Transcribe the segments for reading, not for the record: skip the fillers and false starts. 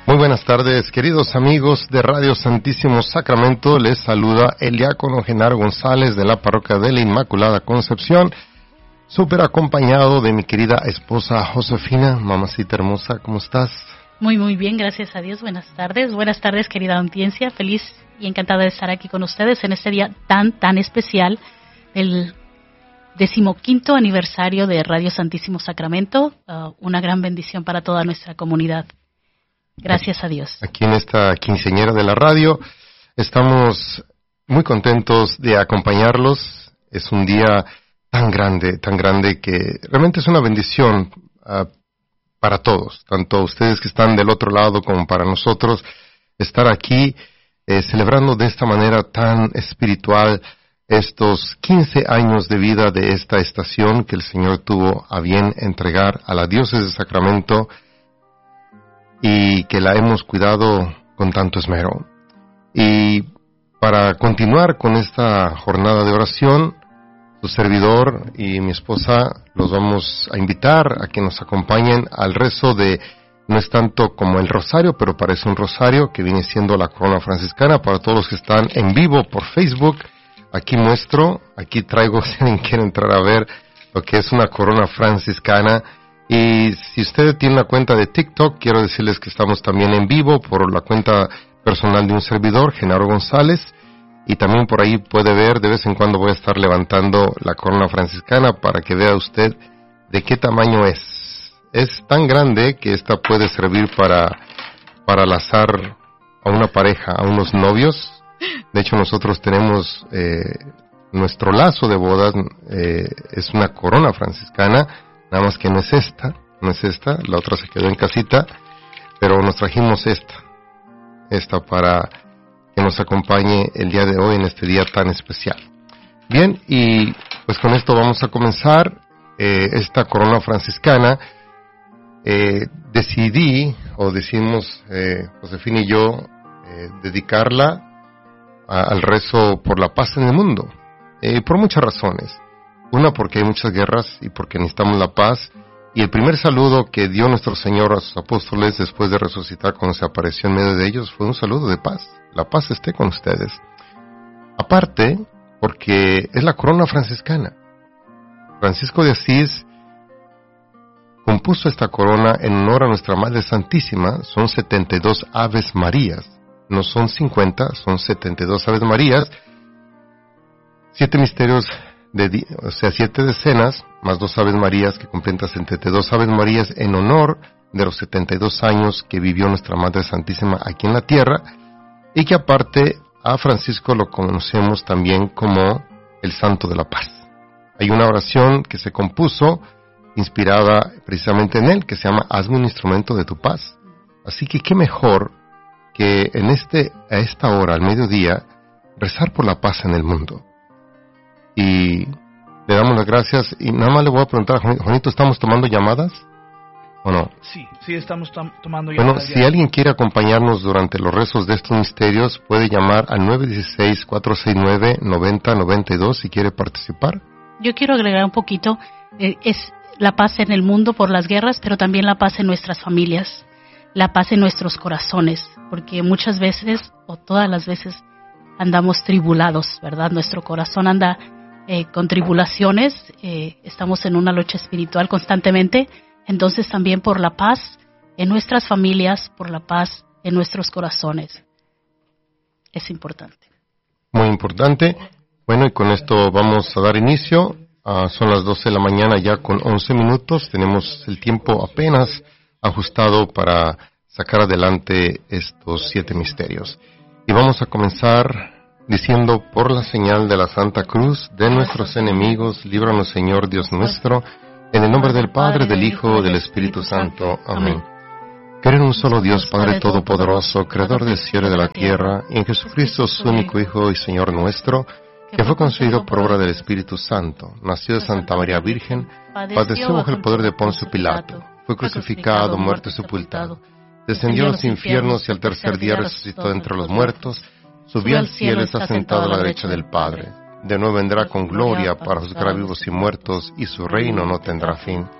Muy buenas tardes, queridos amigos de Radio Santísimo Sacramento. Les saluda el diácono Genaro González de la Parroquia de la Inmaculada Concepción, súper acompañado de mi querida esposa Josefina. Mamacita hermosa, ¿cómo estás? Muy bien, gracias a Dios. Buenas tardes, querida audiencia. Feliz y encantada de estar aquí con ustedes en este día tan especial, el 15º aniversario de Radio Santísimo Sacramento. Una gran bendición para toda nuestra comunidad. Gracias a Dios. Aquí en esta quinceañera de la radio estamos muy contentos de acompañarlos. Es un día tan grande que realmente es una bendición para todos, tanto ustedes que están del otro lado como para nosotros, estar aquí celebrando de esta manera tan espiritual estos 15 años de vida de esta estación que el Señor tuvo a bien entregar a la Diócesis de Sacramento y que la hemos cuidado con tanto esmero. Y para continuar con esta jornada de oración, su servidor y mi esposa los vamos a invitar a que nos acompañen al rezo de, no es tanto como el rosario, pero parece un rosario que viene siendo la corona franciscana. Para todos los que están en vivo por Facebook, aquí traigo, si alguien quiere entrar a ver lo que es una corona franciscana. Y si usted tiene una cuenta de TikTok, quiero decirles que estamos también en vivo por la cuenta personal de un servidor, Genaro González, y también por ahí puede ver, de vez en cuando voy a estar levantando la corona franciscana para que vea usted de qué tamaño es. Es tan grande que esta puede servir para lazar a una pareja, a unos novios. De hecho, nosotros tenemos nuestro lazo de bodas, es una corona franciscana. Nada más que no es esta, la otra se quedó en casita, pero nos trajimos esta para que nos acompañe el día de hoy en este día tan especial. Bien, y pues con esto vamos a comenzar esta corona franciscana. Decidimos Josefina y yo, dedicarla al rezo por la paz en el mundo, por muchas razones. Una, porque hay muchas guerras y porque necesitamos la paz. Y el primer saludo que dio nuestro Señor a sus apóstoles después de resucitar cuando se apareció en medio de ellos fue un saludo de paz. La paz esté con ustedes. Aparte, porque es la corona franciscana. Francisco de Asís compuso esta corona en honor a nuestra Madre Santísima. Son 72 Aves Marías. No son 50, son 72 Aves Marías. 7 misterios 7 decenas, más 2 Aves Marías, que completan 72 Aves Marías en honor de los 72 años que vivió nuestra Madre Santísima aquí en la tierra, y que aparte a Francisco lo conocemos también como el Santo de la Paz. Hay una oración que se compuso inspirada precisamente en él, que se llama Hazme un instrumento de tu paz. Así que qué mejor que a esta hora, al mediodía, rezar por la paz en el mundo. Y le damos las gracias. Y nada más le voy a preguntar a Juanito, ¿estamos tomando llamadas o no? Sí, estamos tomando llamadas. Bueno, si alguien quiere acompañarnos durante los rezos de estos misterios, puede llamar al 916-469-9092 si quiere participar. Yo quiero agregar un poquito, es la paz en el mundo por las guerras, pero también la paz en nuestras familias, la paz en nuestros corazones, porque muchas veces, o todas las veces, andamos tribulados, ¿verdad? Nuestro corazón anda con tribulaciones, estamos en una lucha espiritual constantemente. Entonces también por la paz en nuestras familias, por la paz en nuestros corazones. Es importante. Muy importante. Bueno, y con esto vamos a dar inicio. Son las 12 de la mañana ya con 11 minutos. Tenemos el tiempo apenas ajustado para sacar adelante estos 7 misterios. Y vamos a comenzar diciendo: por la señal de la Santa Cruz de nuestros enemigos, líbranos, Señor Dios nuestro, en el nombre del Padre, del Hijo, del Espíritu Santo. Amén. Creo en un solo Dios, Padre Todopoderoso, Creador del cielo y de la tierra, y en Jesucristo, su único Hijo y Señor nuestro, que fue concebido por obra del Espíritu Santo, nació de Santa María Virgen, padeció bajo el poder de Poncio Pilato, fue crucificado, muerto y sepultado, descendió a los infiernos y al tercer día resucitó de entre los muertos, subió al cielo y está sentado a la derecha del Padre. De nuevo vendrá con gloria para juzgar a vivos y muertos, y su reino no tendrá fin.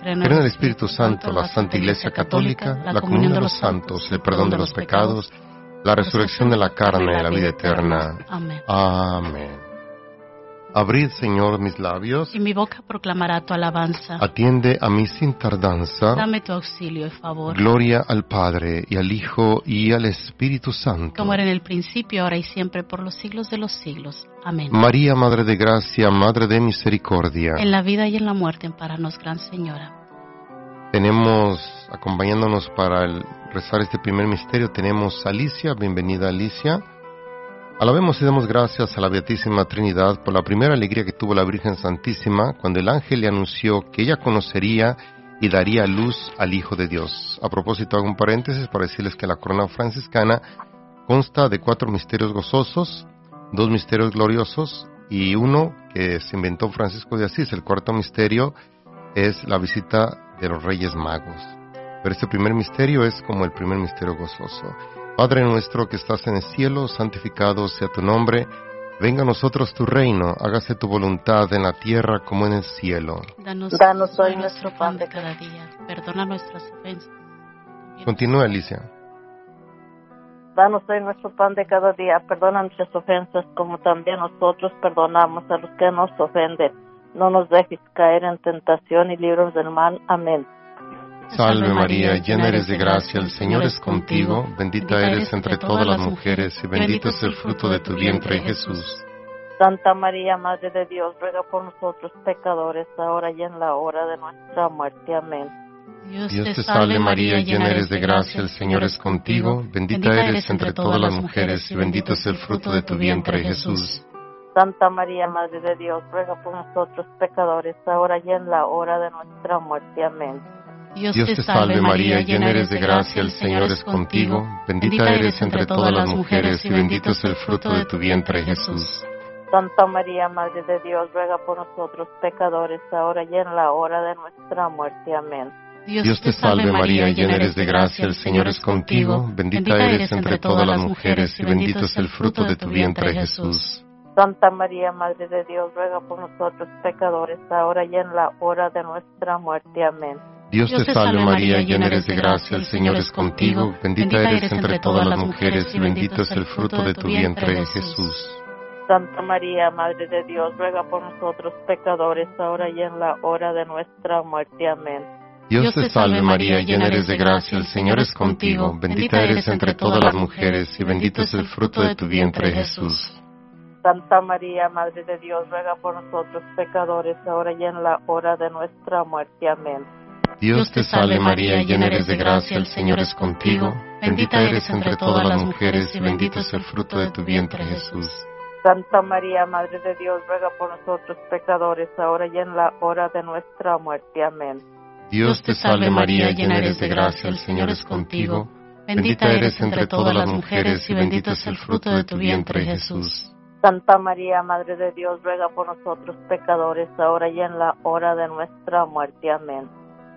Creo en el Espíritu Santo, la Santa Iglesia Católica, la comunión de los santos, el perdón de los pecados, la resurrección de la carne y la vida eterna. Amén. Amén. Abrid, Señor, mis labios, Y mi boca proclamará tu alabanza. atiende a mí sin tardanza. Dame tu auxilio y favor. Gloria al Padre, y al Hijo, y al Espíritu Santo. Como era en el principio, ahora y siempre, por los siglos de los siglos. Amén. María, Madre de Gracia, Madre de Misericordia. En la vida y en la muerte, ampáranos, Gran Señora. Tenemos, acompañándonos para rezar este primer misterio, tenemos a Alicia. Bienvenida, Alicia. Alabemos y demos gracias a la Beatísima Trinidad por la primera alegría que tuvo la Virgen Santísima cuando el ángel le anunció que ella conocería y daría luz al Hijo de Dios. A propósito, hago un paréntesis para decirles que la corona franciscana consta de 4 misterios gozosos, 2 misterios gloriosos y uno que se inventó Francisco de Asís. El cuarto misterio es la visita de los Reyes Magos. Pero este primer misterio es como el primer misterio gozoso. Padre nuestro que estás en el cielo, santificado sea tu nombre. Venga a nosotros tu reino, hágase tu voluntad en la tierra como en el cielo. Danos hoy nuestro pan de cada día. Perdona nuestras ofensas. Continúa, Alicia. Danos hoy nuestro pan de cada día. Perdona nuestras ofensas como también nosotros perdonamos a los que nos ofenden. No nos dejes caer en tentación y líbranos del mal. Amén. Salve María, llena eres de gracia, el Señor es contigo, bendita eres entre todas las mujeres y bendito es el fruto de tu vientre, Jesús. Santa María, Madre de Dios, ruega por nosotros pecadores, ahora y en la hora de nuestra muerte. Amén. Dios te salve María, llena eres de gracia, el Señor es contigo, bendita eres entre todas las mujeres y bendito es el fruto de tu vientre, Jesús. Santa María, Madre de Dios, ruega por nosotros pecadores, ahora y en la hora de nuestra muerte. Amén. Dios te salve María, llena eres de gracia, el Señor es contigo, bendita eres entre todas las mujeres y bendito es el fruto de tu vientre, Jesús. Santa María, Madre de Dios, ruega por nosotros pecadores, ahora y en la hora de nuestra muerte. Amén. Dios te salve María, llena eres de gracia, el Señor es contigo, bendita eres entre todas las mujeres y bendito es el fruto de tu vientre, Jesús. Santa María, Madre de Dios, ruega por nosotros pecadores, ahora y en la hora de nuestra muerte. Amén. Dios te salve María, llena eres de gracia, el Señor es contigo, bendita eres entre todas las mujeres y bendito es el fruto de tu vientre, Jesús. Santa María, Madre de Dios, ruega por nosotros pecadores, ahora y en la hora de nuestra muerte. Amén. Dios te salve María, llena eres de gracia, el Señor es contigo, bendita eres entre todas las mujeres y bendito es el fruto de tu vientre, Jesús. Santa María, Madre de Dios, ruega por nosotros pecadores, ahora y en la hora de nuestra muerte. Amén. Dios te salve María, llena eres de gracia, el Señor es contigo, bendita eres entre todas las mujeres y bendito es el fruto de tu vientre, Jesús. Santa María, Madre de Dios, ruega por nosotros pecadores, ahora y en la hora de nuestra muerte. Amén. Dios te salve María, llena eres de gracia, el Señor es contigo, bendita eres entre todas las mujeres y bendito es el fruto de tu vientre, Jesús. Santa María, Madre de Dios, ruega por nosotros pecadores, ahora y en la hora de nuestra muerte. Amén.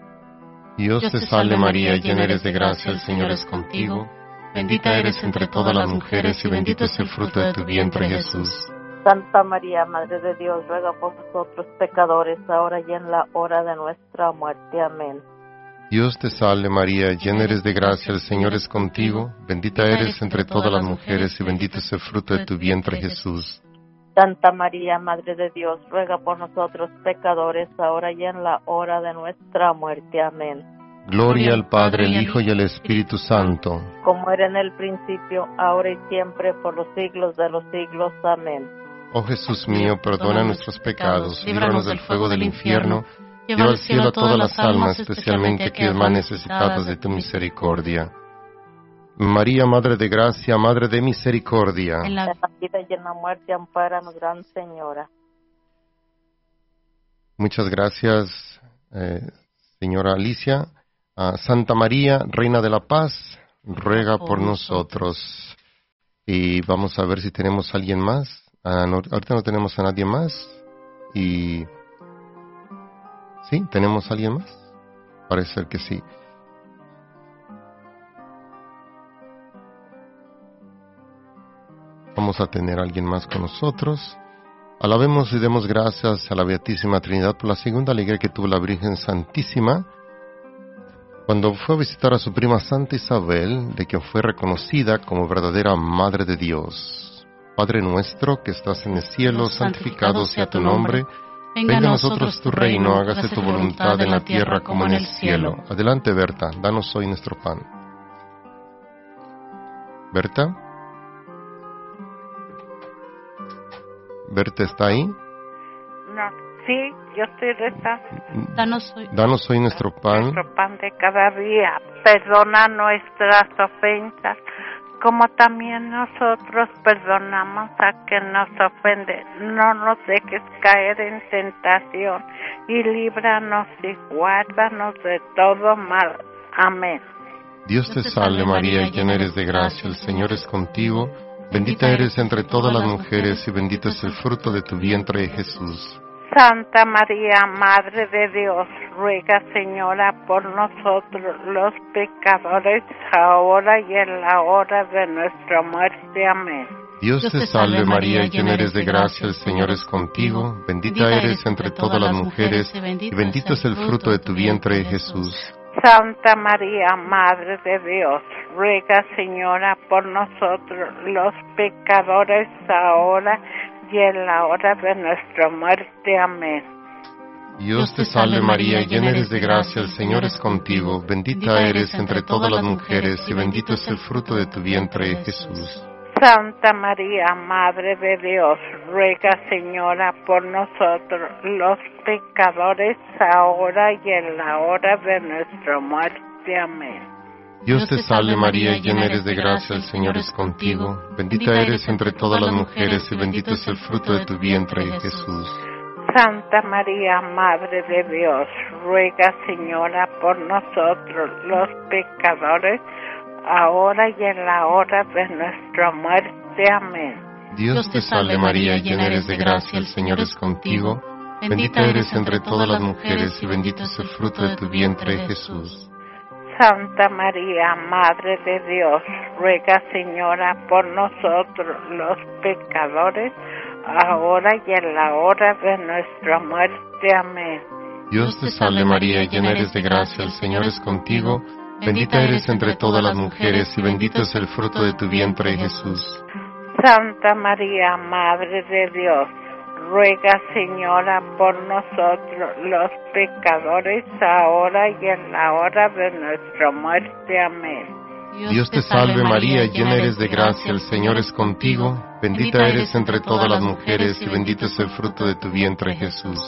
Dios te salve María, llena eres de gracia, el Señor es contigo, bendita eres entre todas las mujeres y bendito es el fruto de tu vientre, Jesús. Santa María, Madre de Dios, ruega por nosotros pecadores, ahora y en la hora de nuestra muerte. Amén. Dios te salve María, llena eres de gracia, el Señor es contigo, bendita eres entre todas las mujeres y bendito es el fruto de tu vientre, Jesús. Santa María, Madre de Dios, ruega por nosotros pecadores, ahora y en la hora de nuestra muerte. Amén. Gloria al Padre, al Hijo y al Espíritu Santo. Como era en el principio, ahora y siempre, por los siglos de los siglos. Amén. Oh Jesús mío, perdona nuestros pecados, líbranos del fuego del infierno, lleva al cielo a todas las almas, especialmente aquellas más necesitadas de tu misericordia. María, Madre de Gracia, Madre de Misericordia. En la vida y en la muerte, ampáranos, Gran Señora. Muchas gracias, señora Alicia. Santa María, Reina de la Paz, ruega por nosotros. Y vamos a ver si tenemos a alguien más. Ahorita no tenemos a nadie más. Y... ¿sí? ¿Tenemos a alguien más? Parece ser que sí. Vamos a tener a alguien más con nosotros. Alabemos y demos gracias a la Beatísima Trinidad por la segunda alegría que tuvo la Virgen Santísima cuando fue a visitar a su prima Santa Isabel, de quien fue reconocida como verdadera Madre de Dios. Padre nuestro que estás en el cielo, santificado sea tu nombre. Venga a nosotros tu reino, hágase tu voluntad en la tierra como en el cielo. Adelante, Berta, danos hoy nuestro pan. ¿Berta? ¿Berta está ahí? No, sí, yo estoy rezando. Danos hoy nuestro pan. Nuestro pan de cada día. Perdona nuestras ofensas, como también nosotros perdonamos a quien nos ofende. No nos dejes caer en tentación y líbranos y guárdanos de todo mal. Amén. Dios te salve María, llena eres de gracia, el Señor es contigo. Bendita eres entre todas las mujeres y bendito es el fruto de tu vientre, Jesús. Santa María, Madre de Dios, ruega, Señora, por nosotros los pecadores, ahora y en la hora de nuestra muerte. Amén. Dios te salve María, llena eres de gracia, el Señor es contigo. Bendita eres entre todas las mujeres y bendito es el fruto de tu vientre, Jesús. Santa María, Madre de Dios, ruega, Señora, por nosotros los pecadores, ahora y en la hora de nuestra muerte. Amén. Dios te salve María, llena eres de gracia, el Señor es contigo. Bendita eres entre todas las mujeres y bendito es el fruto de tu vientre, Jesús. Santa María, Madre de Dios, ruega, Señora, por nosotros los pecadores, ahora y en la hora de nuestra muerte. Amén. Dios te salve María, llena eres de gracia, el Señor es contigo. Bendita eres entre todas las mujeres y bendito es el fruto de tu vientre, Jesús. Santa María, Madre de Dios, ruega, Señora, por nosotros los pecadores, ahora y en la hora de nuestra muerte. Amén. Dios te salve María, llena eres de gracia, el Señor es contigo. Bendita eres entre todas las mujeres y bendito es el fruto de tu vientre, Jesús. Santa María, Madre de Dios, ruega, Señora, por nosotros los pecadores, ahora y en la hora de nuestra muerte. Amén. Dios te salve María, llena eres de gracia, el Señor es contigo. Bendita eres entre todas las mujeres y bendito es el fruto de tu vientre, Jesús. Santa María, Madre de Dios, ruega, Señora, por nosotros los pecadores, ahora y en la hora de nuestra muerte. Amén. Dios te salve María, llena eres de gracia, el Señor es contigo. Bendita eres entre todas las mujeres y bendito es el fruto de tu vientre, Jesús.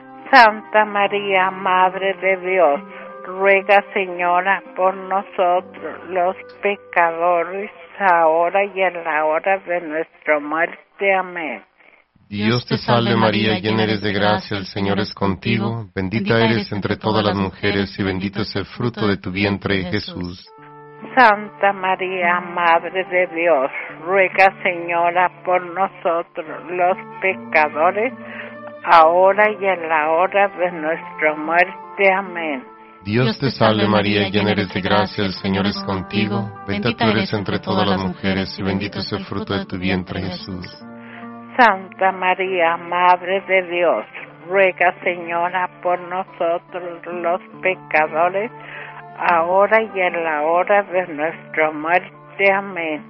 Santa María, Madre de Dios, ruega, Señora, por nosotros los pecadores, ahora y en la hora de nuestra muerte. Amén. Dios te salve María, llena eres de gracia, el Señor es contigo. Bendita eres entre todas las mujeres y bendito es el fruto de tu vientre, Jesús. Santa María, Madre de Dios, ruega, Señora, por nosotros los pecadores, ahora y en la hora de nuestra muerte. Amén. Dios te salve María, llena eres de gracia, el Señor es contigo. Bendita eres entre todas las mujeres y bendito es el fruto de tu vientre, Jesús. Santa María, Madre de Dios, ruega, Señora, por nosotros los pecadores, ahora y en la hora de nuestra muerte. Amén.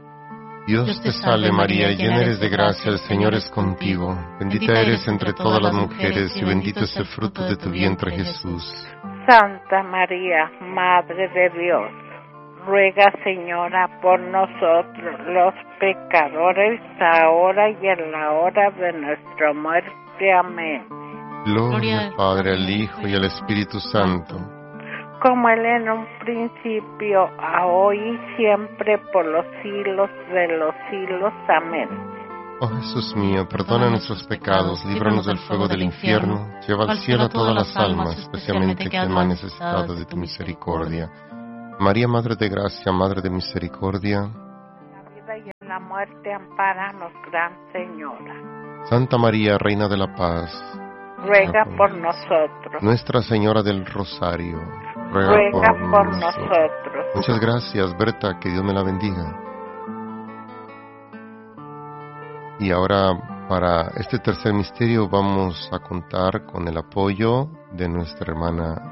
Dios te salve María, llena eres de gracia, el Señor es contigo. Bendita eres entre todas las mujeres y bendito es el fruto de tu vientre, Jesús. Santa María, Madre de Dios, ruega, Señora, por nosotros los pecadores, ahora y en la hora de nuestra muerte. Amén. Gloria al Padre, al Hijo y al Espíritu Santo. Como él en un principio, ahora y siempre, por los siglos de los siglos. Amén. Oh Jesús mío, perdona nuestros pecados, líbranos del fuego del infierno, lleva al cielo a todas las almas, especialmente que más necesitadas de tu misericordia. María, Madre de Gracia, Madre de Misericordia, En la vida y en la muerte, ampáranos, Gran Señora. Santa María, Reina de la Paz, Ruega por nosotros. Nuestra Señora del Rosario, Ruega por nosotros. Muchas gracias, Berta, que Dios me la bendiga. Y ahora Para este tercer misterio vamos a contar con el apoyo de nuestra hermana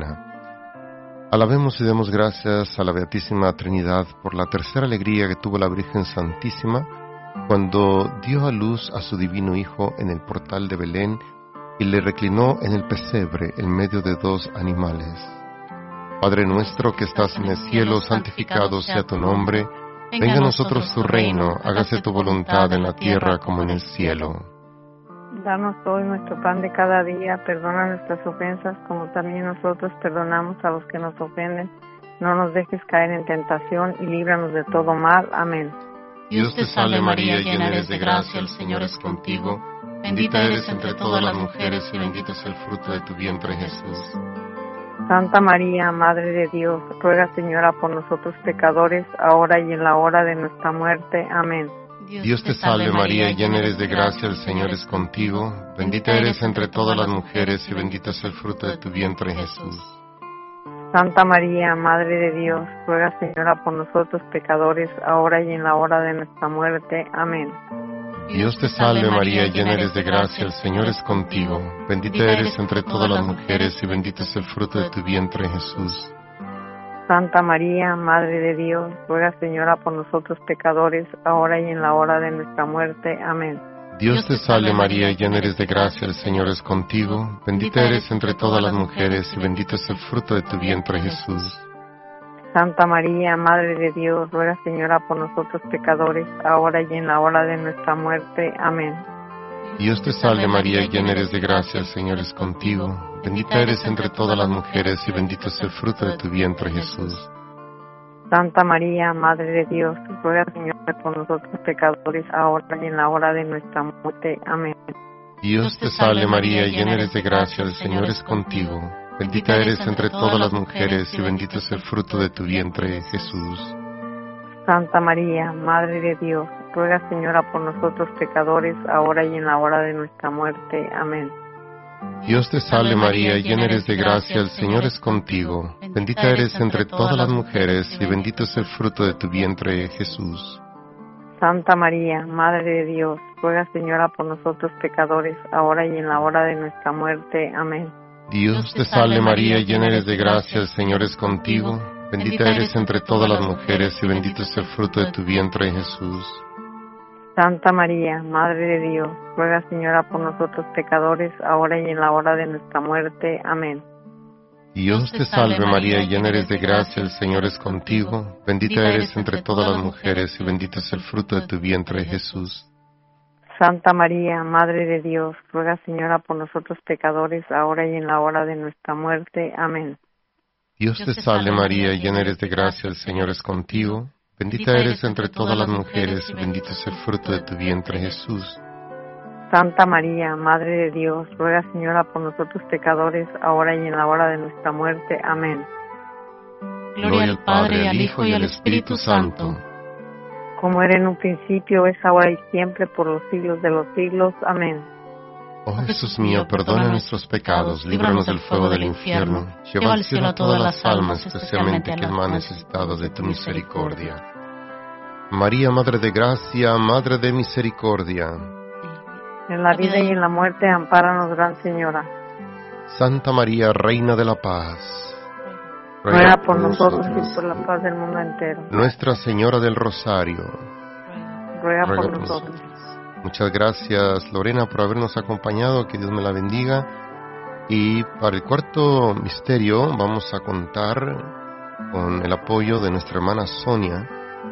Lorena. Alabemos y demos gracias a la Beatísima Trinidad por la tercera alegría que tuvo la Virgen Santísima cuando dio a luz a su divino Hijo en el portal de Belén y le reclinó en el pesebre en medio de dos animales. Padre nuestro que estás en el cielo, santificado sea tu nombre. Venga a nosotros tu reino, hágase tu voluntad en la tierra como en el cielo. Danos hoy nuestro pan de cada día, perdona nuestras ofensas como también nosotros perdonamos a los que nos ofenden. No nos dejes caer en tentación y líbranos de todo mal. Amén. Dios te salve María, llena eres de gracia, el Señor es contigo. Bendita eres entre todas las mujeres y bendito es el fruto de tu vientre Jesús. Santa María, Madre de Dios, ruega, Señora, por nosotros pecadores, ahora y en la hora de nuestra muerte. Amén. Dios te salve María, llena eres de gracia, el Señor es contigo. Bendita eres entre todas las mujeres y bendito es el fruto de tu vientre Jesús. Santa María, Madre de Dios, ruega, Señora, por nosotros pecadores, ahora y en la hora de nuestra muerte. Amén. Dios te salve María, llena eres de gracia, el Señor es contigo. Bendita eres entre todas las mujeres y bendito es el fruto de tu vientre Jesús. Santa María, Madre de Dios, ruega, Señora, por nosotros pecadores, ahora y en la hora de nuestra muerte. Amén. Dios te salve María, llena eres de gracia, el Señor es contigo. Bendita eres entre todas las mujeres y bendito es el fruto de tu vientre Jesús. Santa María, Madre de Dios, ruega, Señora, por nosotros pecadores, ahora y en la hora de nuestra muerte. Amén. Dios te salve María, llena eres de gracia, el Señor es contigo. Bendita eres entre todas las mujeres y bendito es el fruto de tu vientre Jesús. Santa María, Madre de Dios, ruega, Señora, por nosotros pecadores, ahora y en la hora de nuestra muerte. Amén. Dios te salve María, llena eres de gracia, el Señor es contigo. Bendita eres entre todas las mujeres y bendito es el fruto de tu vientre Jesús. Santa María, Madre de Dios, ruega, Señora, por nosotros pecadores, ahora y en la hora de nuestra muerte. Amén. Dios te salve María, llena eres de gracia, el Señor es contigo. Bendita eres entre todas las mujeres y bendito es el fruto de tu vientre Jesús. Santa María, Madre de Dios, ruega, Señora, por nosotros pecadores, ahora y en la hora de nuestra muerte. Amén. Dios te salve María, llena eres de gracia, el Señor es contigo. Bendita eres entre todas las mujeres y bendito es el fruto de tu vientre Jesús. Santa María, Madre de Dios, ruega, Señora, por nosotros pecadores, ahora y en la hora de nuestra muerte. Amén. Dios te salve María, llena eres de gracia, el Señor es contigo. Bendita eres entre todas las mujeres y bendito es el fruto de tu vientre Jesús. Santa María, Madre de Dios, ruega, Señora, por nosotros pecadores, ahora y en la hora de nuestra muerte. Amén. Dios te salve María, llena eres de gracia, el Señor es contigo. Bendita eres entre todas las mujeres y bendito es el fruto de tu vientre Jesús. Santa María, Madre de Dios, ruega, Señora, por nosotros pecadores, ahora y en la hora de nuestra muerte. Amén. Gloria al Padre, al Hijo y al Espíritu Santo. Como era en un principio, es ahora y siempre, por los siglos de los siglos. Amén. Oh Jesús mío, perdona nuestros pecados, líbranos del fuego del infierno, lleva al cielo a todas las almas, especialmente a las más necesitadas de tu misericordia. María, Madre de Gracia, Madre de Misericordia. En la vida y en la muerte, ampáranos, Gran Señora. Santa María, Reina de la Paz, ruega por nosotros y por la paz del mundo entero. Nuestra Señora del Rosario, ruega por nosotros. Muchas gracias, Lorena, por habernos acompañado. Que Dios me la bendiga. Y para el cuarto misterio vamos a contar con el apoyo de nuestra hermana Sonia.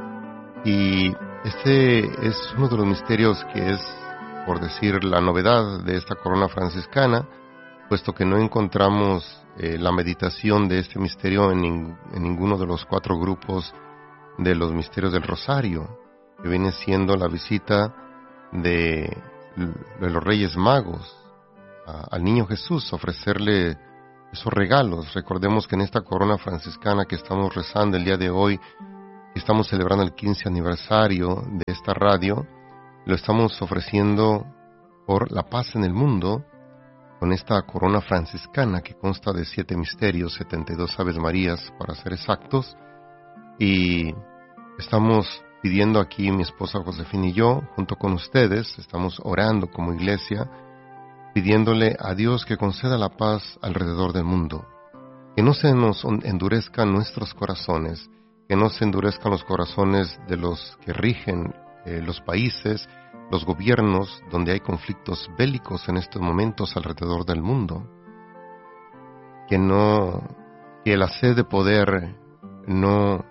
Y este es uno de los misterios que es, por decir, la novedad de esta corona franciscana, puesto que no encontramos la meditación de este misterio en ninguno de los 4 grupos de los misterios del Rosario, que viene siendo la visita de los Reyes Magos al Niño Jesús, ofrecerle esos regalos. Recordemos que en esta corona franciscana que estamos rezando el día de hoy, estamos celebrando el 15 aniversario de esta radio, lo estamos ofreciendo por la paz en el mundo, con esta corona franciscana que consta de 7 misterios, 72 Aves Marías para ser exactos, y estamos pidiendo aquí mi esposa Josefina y yo, junto con ustedes, estamos orando como iglesia, pidiéndole a Dios que conceda la paz alrededor del mundo, que no se nos endurezcan nuestros corazones, que no se endurezcan los corazones de los que rigen los países, los gobiernos donde hay conflictos bélicos en estos momentos alrededor del mundo, que la sed de poder no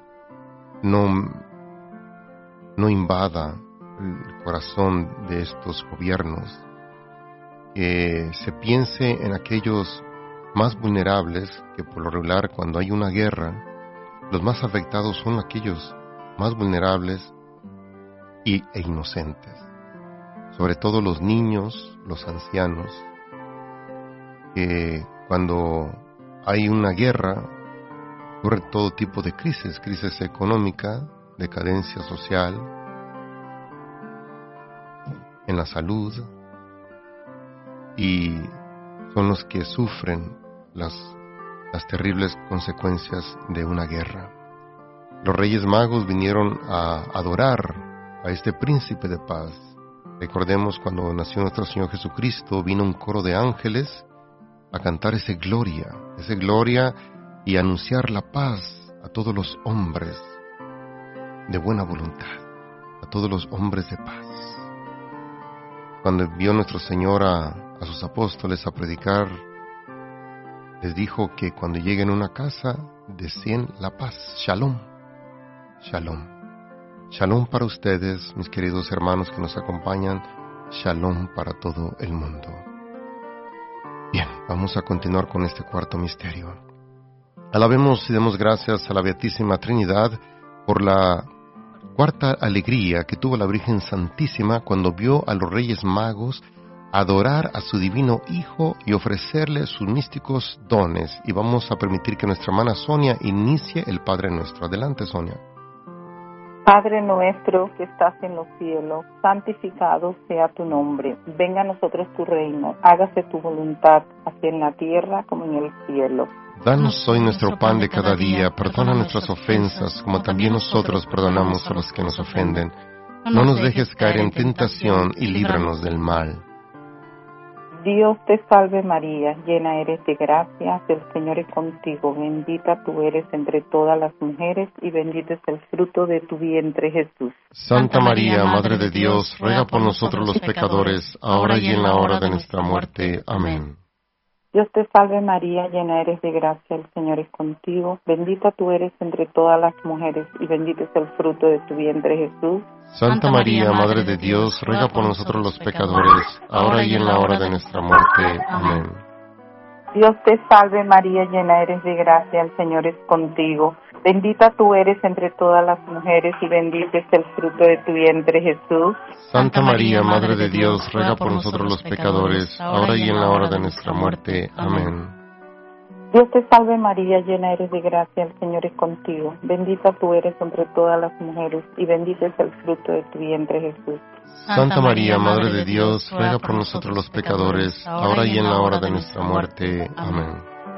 invada el corazón de estos gobiernos, que se piense en aquellos más vulnerables, que por lo regular cuando hay una guerra, los más afectados son aquellos más vulnerables e inocentes, sobre todo los niños, los ancianos, que cuando hay una guerra ocurre todo tipo de crisis económica, decadencia social, en la salud, y son los que sufren las terribles consecuencias de una guerra. Los Reyes Magos vinieron a adorar a este príncipe de paz. Recordemos cuando nació nuestro Señor Jesucristo, vino un coro de ángeles a cantar ese gloria y anunciar la paz a todos los hombres de buena voluntad, a todos los hombres de paz. Cuando envió nuestro Señor a sus apóstoles a predicar, les dijo que cuando lleguen a una casa, deseen la paz. Shalom, shalom. Shalom para ustedes, mis queridos hermanos que nos acompañan. Shalom para todo el mundo. Bien, vamos a continuar con este cuarto misterio. Alabemos y demos gracias a la Beatísima Trinidad por la cuarta alegría que tuvo la Virgen Santísima cuando vio a los Reyes Magos adorar a su divino Hijo y ofrecerle sus místicos dones. Y vamos a permitir que nuestra hermana Sonia inicie el Padre Nuestro. Adelante, Sonia. Padre nuestro que estás en los cielos, santificado sea tu nombre. Venga a nosotros tu reino. Hágase tu voluntad, así en la tierra como en el cielo. Danos hoy nuestro pan de cada día. Perdona nuestras ofensas, como también nosotros perdonamos a los que nos ofenden. No nos dejes caer en tentación y líbranos del mal. Dios te salve María, llena eres de gracia, el Señor es contigo, bendita tú eres entre todas las mujeres y bendito es el fruto de tu vientre Jesús. Santa María, Madre de Dios, ruega por nosotros los pecadores, ahora y en la hora de nuestra muerte. Amén. Dios te salve María, llena eres de gracia, el Señor es contigo, bendita tú eres entre todas las mujeres y bendito es el fruto de tu vientre Jesús. Santa María, Madre de Dios, ruega por nosotros los pecadores, ahora y en la hora de nuestra muerte. Amén. Dios te salve María, llena eres de gracia, el Señor es contigo, bendita tú eres entre todas las mujeres y bendito es el fruto de tu vientre Jesús. Santa María, Madre de Dios, ruega por nosotros los pecadores, ahora y en la hora de nuestra muerte. Amén. Dios te salve María, llena eres de gracia, el Señor es contigo, bendita tú eres entre todas las mujeres y bendito es el fruto de tu vientre Jesús. Santa María, Madre de Dios, ruega por nosotros los pecadores, ahora y en la hora de nuestra muerte. Amén.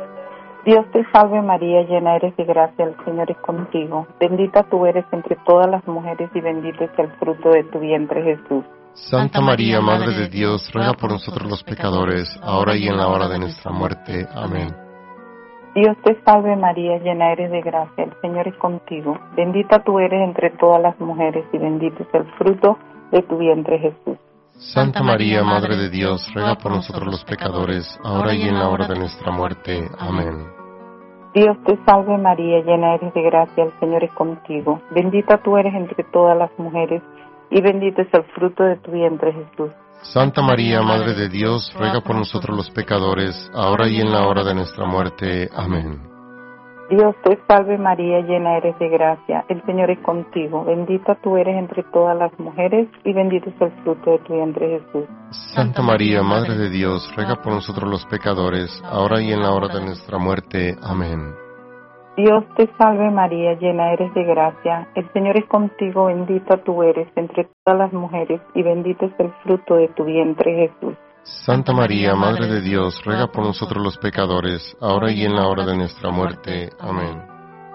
Dios te salve María, llena eres de gracia, el Señor es contigo, bendita tú eres entre todas las mujeres y bendito es el fruto de tu vientre Jesús. Santa María, Madre de Dios, ruega por nosotros los pecadores, ahora y en la hora de nuestra muerte. Amén. Dios te salve María, llena eres de gracia, el Señor es contigo, bendita tú eres entre todas las mujeres y bendito es el fruto de tu vientre Jesús. Santa María, Madre de Dios, ruega por nosotros los pecadores, ahora y en la hora de nuestra muerte. Amén. Dios te salve María, llena eres de gracia, el Señor es contigo, bendita tú eres entre todas las mujeres y bendito es el fruto de tu vientre Jesús. Santa María, Madre de Dios, ruega por nosotros los pecadores, ahora y en la hora de nuestra muerte. Amén. Dios te salve María, llena eres de gracia, el Señor es contigo, bendita tú eres entre todas las mujeres y bendito es el fruto de tu vientre Jesús. Santa María, Madre de Dios, ruega por nosotros los pecadores, ahora y en la hora de nuestra muerte. Amén. Dios te salve María, llena eres de gracia, el Señor es contigo, bendita tú eres entre todas las mujeres y bendito es el fruto de tu vientre Jesús. Santa María, Madre de Dios, ruega por nosotros los pecadores, ahora y en la hora de nuestra muerte. Amén.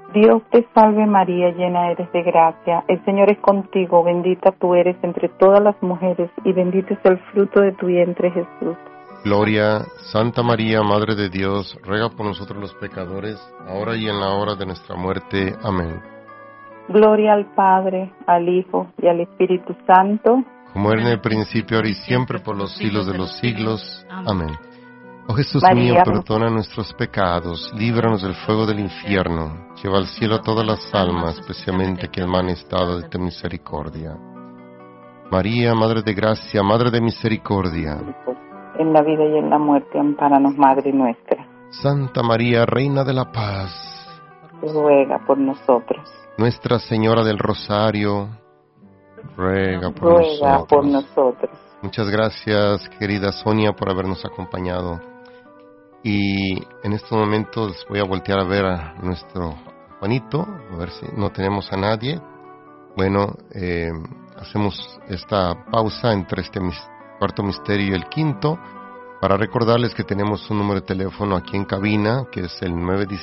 Dios te salve María, llena eres de gracia, el Señor es contigo, bendita tú eres entre todas las mujeres y bendito es el fruto de tu vientre Jesús. Gloria, Santa María, Madre de Dios, ruega por nosotros los pecadores, ahora y en la hora de nuestra muerte. Amén. Gloria al Padre, al Hijo y al Espíritu Santo, como era en el principio, ahora y siempre, por los siglos de los siglos. Amén. Oh Jesús María, mío, perdona nuestros pecados, líbranos del fuego del infierno, lleva al cielo a todas las almas, especialmente a quien más necesitado de tu misericordia. María, Madre de Gracia, Madre de Misericordia, en la vida y en la muerte, ampáranos, Madre nuestra. Santa María, Reina de la Paz, ruega por nosotros. Nuestra Señora del Rosario, ruega por nosotros. Muchas gracias, querida Sonia, por habernos acompañado. Y en estos momentos voy a voltear a ver a nuestro Juanito, a ver si no tenemos a nadie. Bueno, hacemos esta pausa entre este cuarto misterio y el quinto, para recordarles que tenemos un número de teléfono aquí en cabina, que es el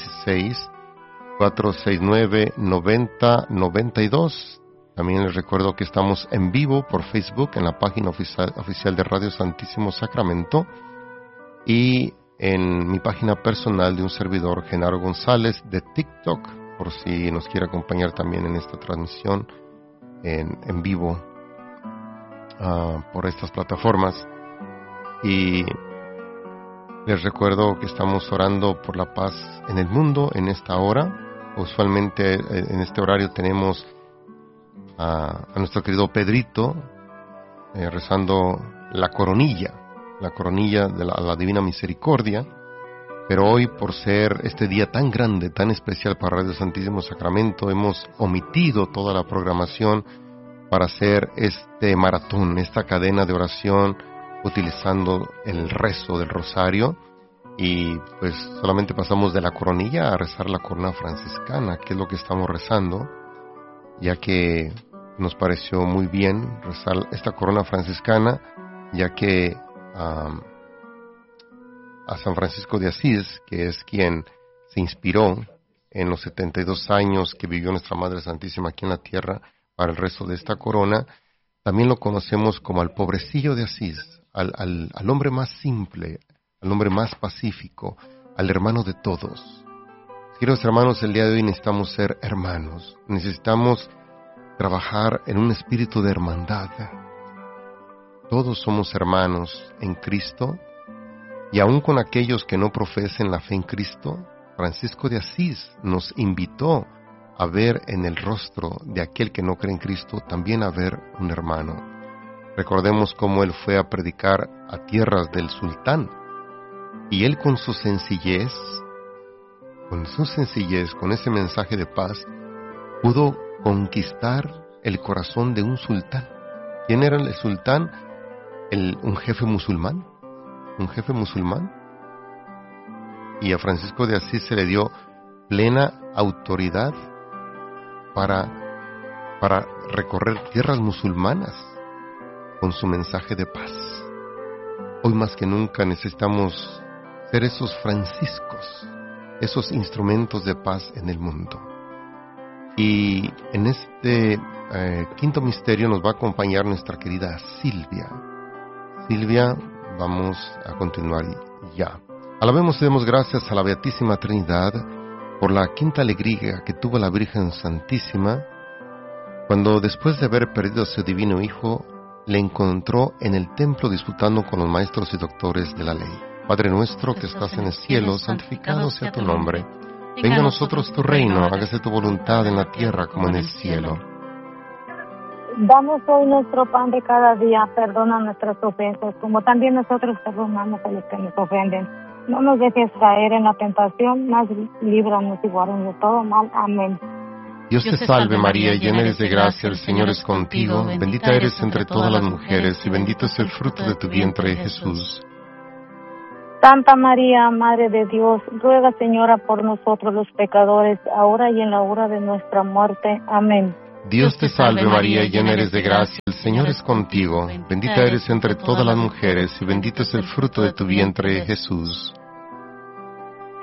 916-469-9092. También les recuerdo que estamos en vivo por Facebook en la página oficial de Radio Santísimo Sacramento y en mi página personal de un servidor, Genaro González, de TikTok, por si nos quiere acompañar también en esta transmisión en vivo por estas plataformas. Y les recuerdo que estamos orando por la paz en el mundo en esta hora. Usualmente en este horario tenemos a nuestro querido Pedrito rezando la coronilla de la Divina Misericordia, pero hoy, por ser este día tan grande, tan especial para Radio Santísimo Sacramento, hemos omitido toda la programación para hacer este maratón, esta cadena de oración, utilizando el rezo del rosario, y pues solamente pasamos de la coronilla a rezar la corona franciscana, que es lo que estamos rezando, ya que nos pareció muy bien rezar esta corona franciscana, ya que a San Francisco de Asís, que es quien se inspiró en los 72 años que vivió nuestra Madre Santísima aquí en la tierra para el rezo de esta corona, también lo conocemos como al pobrecillo de Asís, al hombre más simple, al hombre más pacífico, al hermano de todos. Queridos hermanos, el día de hoy necesitamos ser hermanos, necesitamos trabajar en un espíritu de hermandad. Todos somos hermanos en Cristo, y aun con aquellos que no profesen la fe en Cristo, Francisco de Asís nos invitó a ver en el rostro de aquel que no cree en Cristo también a ver un hermano. Recordemos cómo él fue a predicar a tierras del sultán, y él con su sencillez, con ese mensaje de paz, pudo conquistar el corazón de un sultán. ¿Quién era el sultán? Un jefe musulmán. Y a Francisco de Asís se le dio plena autoridad para recorrer tierras musulmanas con su mensaje de paz. Hoy más que nunca necesitamos ser esos franciscos, esos instrumentos de paz en el mundo. Y en este quinto misterio nos va a acompañar nuestra querida Silvia. Silvia, vamos a continuar ya. Alabemos y demos gracias a la Beatísima Trinidad por la quinta alegría que tuvo la Virgen Santísima cuando, después de haber perdido a su divino Hijo, le encontró en el templo disputando con los maestros y doctores de la ley. Padre nuestro que estás en el cielo, santificado sea tu nombre. Venga a nosotros tu reino, hágase tu voluntad en la tierra como en el cielo. Danos hoy nuestro pan de cada día, perdona nuestras ofensas, como también nosotros perdonamos a los que nos ofenden. No nos dejes caer en la tentación, mas líbranos y guárdanos de todo mal. Amén. Dios te salve María, llena eres de gracia, el Señor es contigo, bendita eres entre todas las mujeres, y bendito es el fruto de tu vientre, Jesús. Santa María, Madre de Dios, ruega, Señora, por nosotros los pecadores, ahora y en la hora de nuestra muerte. Amén. Dios te salve María, llena eres de gracia, el Señor es contigo, bendita eres entre todas las mujeres, y bendito es el fruto de tu vientre, Jesús.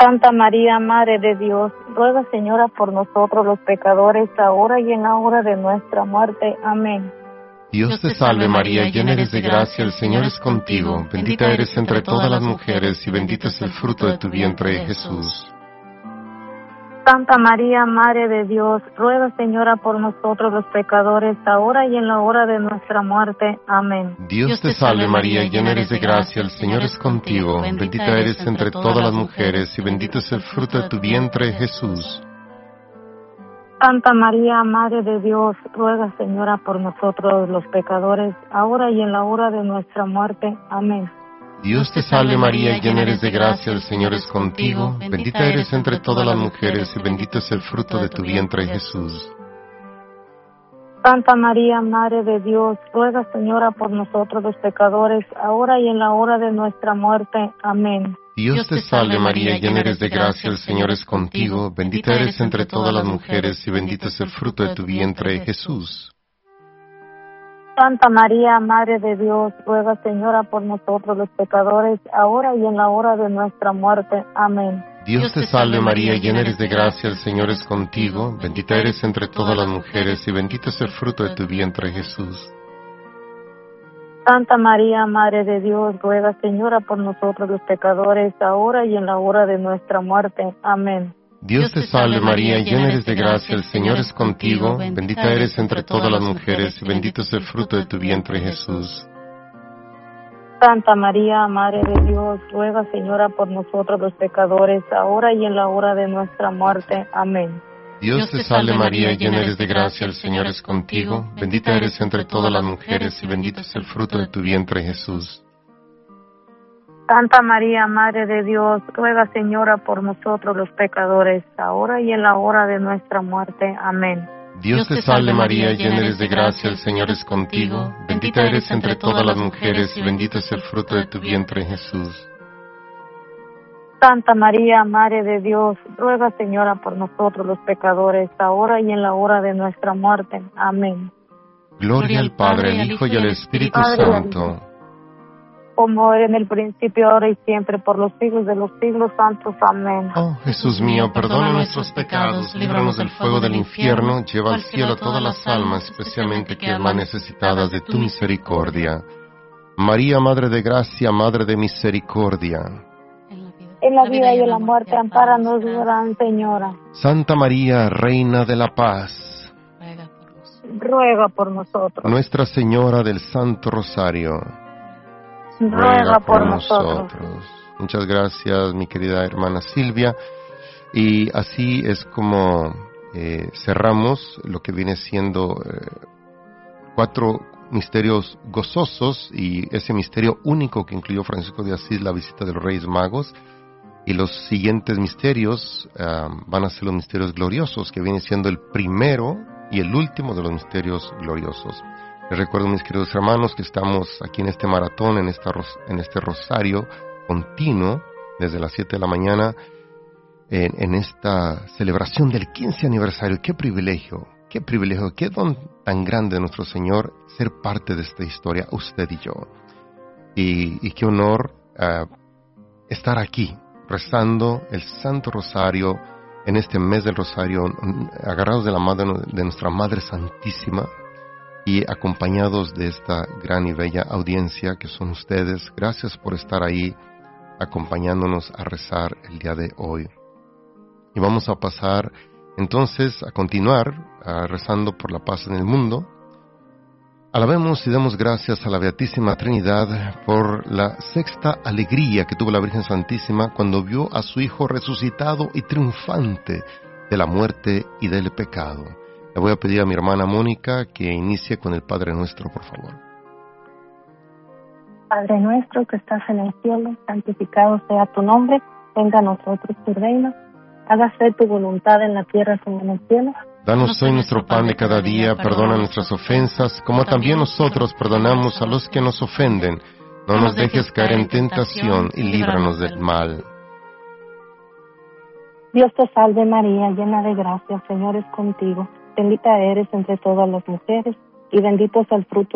Santa María, Madre de Dios, ruega, Señora, por nosotros los pecadores, ahora y en la hora de nuestra muerte. Amén. Dios te salve María, llena eres de gracia, el Señor es contigo. Bendita eres entre todas las mujeres y bendito es el fruto de tu vientre, Jesús. Santa María, Madre de Dios, ruega, Señora, por nosotros los pecadores, ahora y en la hora de nuestra muerte. Amén. Dios te salve María, llena eres de gracia, el Señor es contigo. Bendita eres entre todas las mujeres y bendito es el fruto de tu vientre, Jesús. Santa María, Madre de Dios, ruega, Señora, por nosotros los pecadores, ahora y en la hora de nuestra muerte. Amén. Dios te salve María, llena eres de gracia, el Señor es contigo. Bendita eres entre todas las mujeres y bendito es el fruto de tu vientre, Jesús. Santa María, Madre de Dios, ruega, Señora, por nosotros los pecadores, ahora y en la hora de nuestra muerte. Amén. Dios te salve María, llena eres de gracia, el Señor es contigo. Bendita eres entre todas las mujeres y bendito es el fruto de tu vientre, Jesús. Santa María, Madre de Dios, ruega, Señora, por nosotros los pecadores, ahora y en la hora de nuestra muerte. Amén. Dios te salve María, llena eres de gracia, el Señor es contigo. Bendita eres entre todas las mujeres y bendito es el fruto de tu vientre, Jesús. Santa María, Madre de Dios, ruega, Señora, por nosotros los pecadores, ahora y en la hora de nuestra muerte. Amén. Dios te salve María, llena eres de gracia, el Señor es contigo. Bendita eres entre todas las mujeres y bendito es el fruto de tu vientre, Jesús. Santa María, Madre de Dios, ruega, Señora, por nosotros los pecadores, ahora y en la hora de nuestra muerte. Amén. Dios te salve María, llena eres de gracia, el Señor es contigo. Bendita eres entre todas las mujeres y bendito es el fruto de tu vientre, Jesús. Santa María, Madre de Dios, ruega, Señora, por nosotros los pecadores, ahora y en la hora de nuestra muerte. Amén. Dios te salve María, llena eres de gracia, el Señor es contigo. Bendita eres entre todas las mujeres y bendito es el fruto de tu vientre, Jesús. Santa María, Madre de Dios, ruega, Señora, por nosotros los pecadores, ahora y en la hora de nuestra muerte. Amén. Gloria al Padre, al Hijo y al Espíritu Santo. Como era en el principio, ahora y siempre, por los siglos de los siglos santos. Amén. Oh Jesús mío, perdona nuestros pecados, líbranos del fuego del infierno, lleva al cielo a todas las almas, especialmente que más necesitadas de tu misericordia. María, Madre de Gracia, Madre de Misericordia. En la vida y en la muerte, ampáranos, Gran Señora. Santa María, Reina de la Paz, ruega por nosotros. Nuestra Señora del Santo Rosario, ruega por nosotros. Muchas gracias, mi querida hermana Silvia. Y así es como cerramos lo que viene siendo 4 misterios gozosos, y ese misterio único que incluyó Francisco de Asís, la visita de los Reyes Magos. Y los siguientes misterios van a ser los misterios gloriosos, que viene siendo el primero y el último de los misterios gloriosos. Les recuerdo, mis queridos hermanos, que estamos aquí en este maratón, en este rosario continuo, desde las 7 de la mañana, en esta celebración del 15 aniversario. Qué privilegio, qué don tan grande de nuestro Señor ser parte de esta historia, usted y yo. Y qué honor estar aquí, rezando el Santo Rosario en este mes del Rosario, agarrados de la mano de nuestra Madre Santísima y acompañados de esta gran y bella audiencia que son ustedes. Gracias por estar ahí acompañándonos a rezar el día de hoy. Y vamos a pasar entonces a continuar rezando por la paz en el mundo. Alabemos y demos gracias a la Beatísima Trinidad por la sexta alegría que tuvo la Virgen Santísima cuando vio a su Hijo resucitado y triunfante de la muerte y del pecado. Le voy a pedir a mi hermana Mónica que inicie con el Padre Nuestro, por favor. Padre nuestro que estás en el cielo, santificado sea tu nombre, venga a nosotros tu reino, hágase tu voluntad en la tierra como en el cielo. Danos hoy nuestro pan de cada día, perdona nuestras ofensas, como también nosotros perdonamos a los que nos ofenden. No nos dejes caer en tentación y líbranos del mal. Dios te salve María, llena de gracia, el Señor es contigo. Bendita eres entre todas las mujeres, y bendito es el fruto